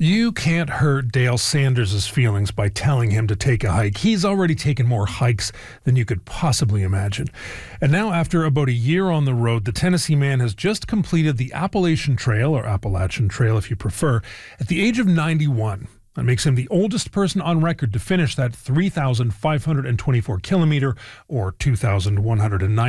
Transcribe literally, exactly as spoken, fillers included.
You can't hurt Dale Sanders' feelings by telling him to take a hike. He's already taken more hikes than you could possibly imagine. And now, after about a year on the road, the Tennessee man has just completed the Appalachian Trail, or Appalachian Trail if you prefer, at the age of ninety-one. That makes him the oldest person on record to finish that three thousand five hundred twenty-four kilometer, or two thousand one hundred nine